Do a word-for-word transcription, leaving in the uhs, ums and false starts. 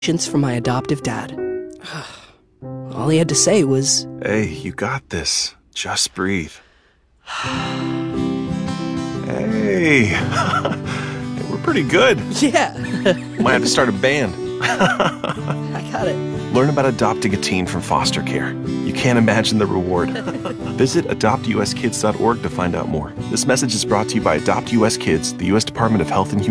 from my adoptive dad. All he had to say was, "Hey, you got this. Just breathe." Hey, we're pretty good. yeah, Might have to start a band. I got it. Learn about adopting a teen from foster care. You can't imagine the reward. Visit adopt u s kids dot org to find out more. This message is brought to you by Adopt U S Kids, the U S Department of Health and Human